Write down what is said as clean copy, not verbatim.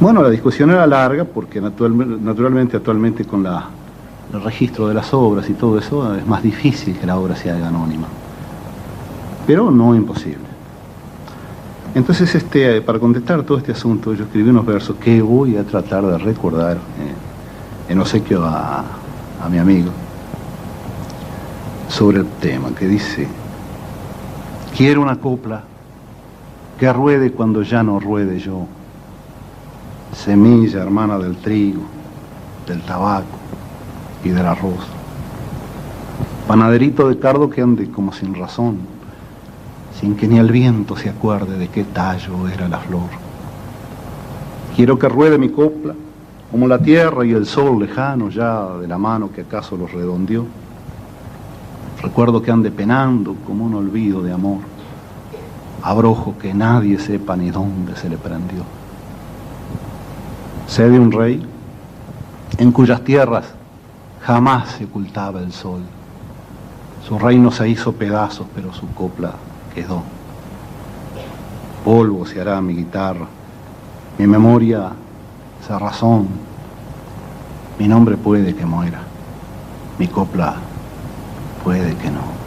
Bueno, la discusión era larga porque naturalmente actualmente con el registro de las obras y todo eso es más difícil que la obra se haga anónima, pero no imposible. Entonces, para contestar todo este asunto, yo escribí unos versos que voy a tratar de recordar en obsequio a mi amigo sobre el tema, que dice: quiero una copla que ruede cuando ya no ruede yo, semilla hermana del trigo, del tabaco y del arroz, panaderito de cardo que ande como sin razón, sin que ni el viento se acuerde de qué tallo era la flor. Quiero que ruede mi copla como la tierra y el sol lejano ya de la mano que acaso los redondeó. Recuerdo que ande penando como un olvido de amor, abrojo que nadie sepa ni dónde se le prendió. Sé de un rey en cuyas tierras jamás se ocultaba el sol. Su reino se hizo pedazos, pero su copla quedó. Polvo se hará mi guitarra, mi memoria esa razón, mi nombre puede que muera, mi copla puede que no.